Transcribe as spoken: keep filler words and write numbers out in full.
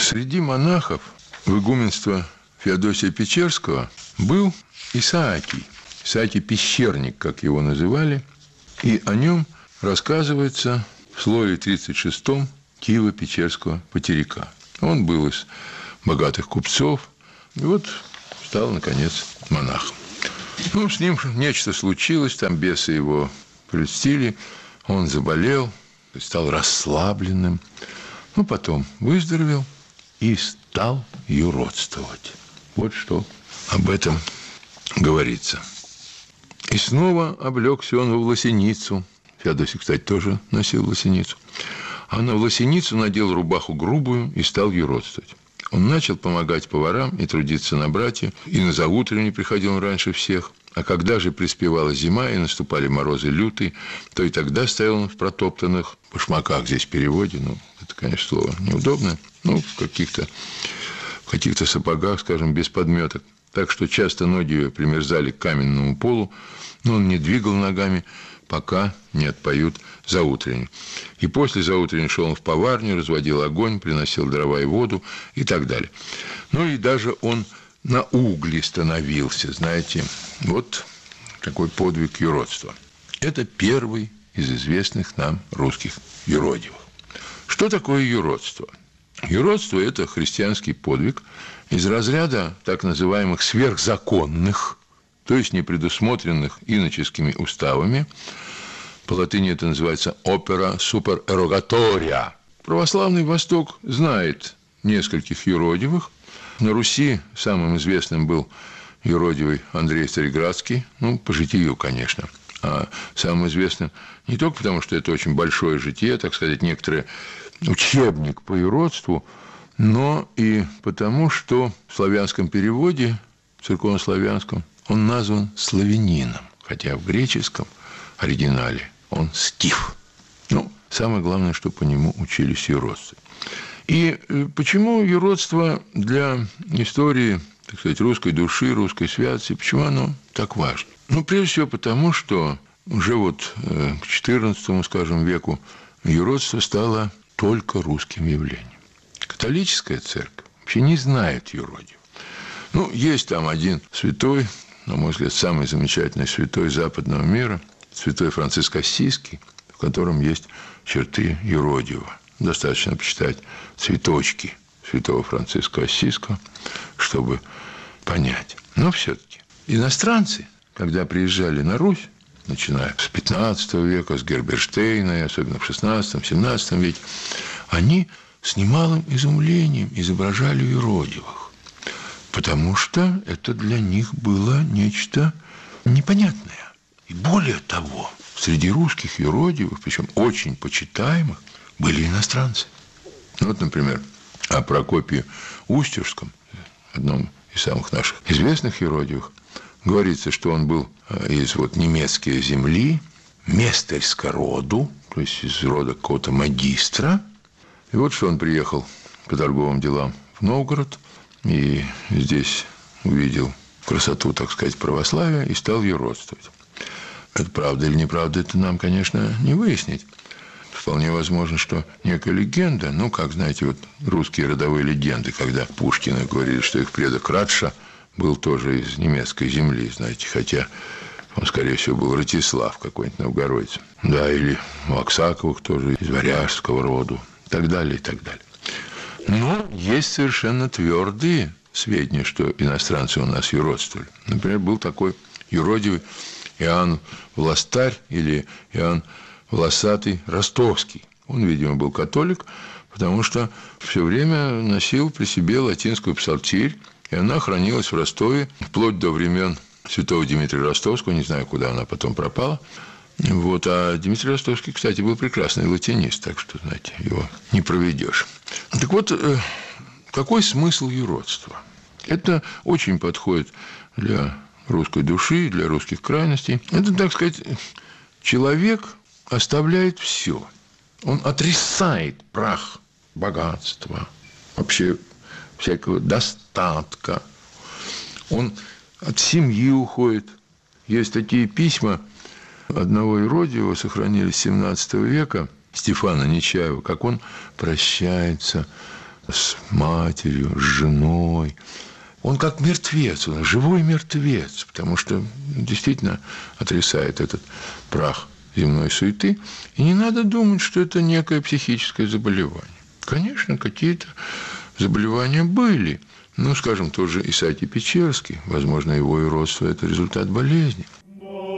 Среди монахов в игуменство Феодосия Печерского был Исаакий. Исаакий Пещерник, как его называли. И о нем рассказывается в слове тридцать шестом Киево-Печерского потеряка. Он был из богатых купцов. И вот стал, наконец, монахом. Ну, с ним нечто случилось, там бесы его прельстили, он заболел, стал расслабленным. Ну, потом выздоровел и стал юродствовать. Вот что об этом говорится. И снова облегся он во власеницу. Феодосий, кстати, тоже носил власеницу. А на власеницу надел рубаху грубую и стал юродствовать. Он начал помогать поварам и трудиться на брате, и на заутренне приходил он раньше всех. А когда же приспевала зима и наступали морозы лютые, то и тогда стоял он в протоптанных башмаках, здесь в переводе, ну, это, конечно, слово неудобное, ну, в каких-то, в каких-то сапогах, скажем, без подметок. Так что часто ноги ее примерзали к каменному полу, но он не двигал ногами, пока не отпоют заутренне. И после заутренне шел он в поварню, разводил огонь, приносил дрова и воду и так далее. Ну и даже он на угли становился, знаете. Вот такой подвиг юродства. Это первый из известных нам русских юродивых. Что такое юродство? Юродство – это христианский подвиг из разряда так называемых сверхзаконных, то есть непредусмотренных иноческими уставами. По латыни это называется opera super erogatoria. Православный Восток знает нескольких юродивых. На Руси самым известным был юродивый Андрей Цареградский, ну, по житию, конечно. А самым известным не только потому, что это очень большое житие, так сказать, некоторый учебник по юродству, но и потому, что в славянском переводе, в церковнославянском, он назван славянином, хотя в греческом оригинале он скиф. Ну, самое главное, что по нему учились юродствовать. И почему юродство для истории, так сказать, русской души, русской святости, почему оно так важно? Ну, прежде всего потому, что уже вот к четырнадцатому, скажем, веку юродство стало только русским явлением. Католическая церковь вообще не знает юродив. Ну, есть там один святой, на мой взгляд, самый замечательный святой западного мира, святой Франциск Ассизский, в котором есть черты юродива. Достаточно почитать цветочки святого Франциска Ассизского, чтобы понять. Но все-таки иностранцы, когда приезжали на Русь, начиная с пятнадцатого века, с Герберштейна, и особенно в шестнадцатом-семнадцатом веке, они с немалым изумлением изображали юродивых, потому что это для них было нечто непонятное. И более того, среди русских юродивых, причем очень почитаемых, были иностранцы. Ну, вот, например, о Прокопии Устюжском, одном из самых наших известных юродивых, говорится, что он был из вот немецкой земли, местерска роду, то есть из рода какого-то магистра. И вот что он приехал по торговым делам в Новгород, и здесь увидел красоту, так сказать, православия и стал юродствовать. Это правда или неправда, это нам, конечно, не выяснить. Вполне возможно, что некая легенда, ну, как, знаете, вот русские родовые легенды, когда Пушкины говорили, что их предок Радша был тоже из немецкой земли, знаете, хотя он, скорее всего, был Ратислав какой-нибудь новгородец. Да, или у Аксаковых тоже из варяжского роду, и так далее, и так далее. Но есть совершенно твердые сведения, что иностранцы у нас юродствовали. Например, был такой юродивый Иоанн Властарь или Иоанн Волосатый Ростовский. Он, видимо, был католик, потому что все время носил при себе латинскую псалтирь, и она хранилась в Ростове вплоть до времен святого Дмитрия Ростовского, не знаю, куда она потом пропала. Вот. А Дмитрий Ростовский, кстати, был прекрасный латинист, так что, знаете, его не проведешь. Так вот, какой смысл юродства? Это очень подходит для русской души, для русских крайностей. Это, так сказать, человек оставляет все. Он отрицает прах богатства, вообще всякого достатка. Он от семьи уходит. Есть такие письма одного юродивого, сохранились с семнадцатого века, Стефана Нечаева, как он прощается с матерью, с женой. Он как мертвец, он живой мертвец, потому что действительно отрицает этот прах земной суеты. И не надо думать, что это некое психическое заболевание. Конечно, какие-то заболевания были. Ну, скажем, тоже Исааки Печерский. Возможно, его и родство – это результат болезни.